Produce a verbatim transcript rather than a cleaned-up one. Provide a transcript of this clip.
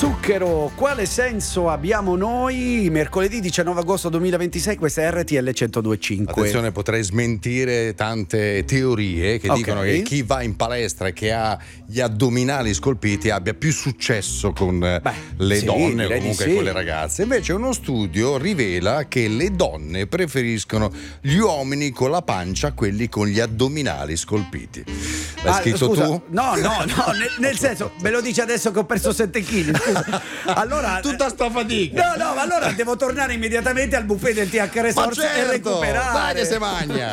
Zucchero, quale senso abbiamo noi? Mercoledì diciannove agosto duemilaventisei, questa è R T L centodue e cinque. Attenzione, potrei smentire tante teorie che Ok. dicono che chi va in palestra e che ha gli addominali scolpiti abbia più successo con eh, Beh, le sì, donne o direi di comunque sì. con le ragazze. Invece uno studio rivela che le donne preferiscono gli uomini con la pancia a quelli con gli addominali scolpiti. L'hai Ah, scritto scusa, tu? No, no, no, nel, nel senso, me lo dici adesso che ho perso sette chili. Scusa. Allora, Tutta sta fatica. no, no, ma allora devo tornare immediatamente al buffet del T H Resort Ma certo, e recuperare. dai che se magna.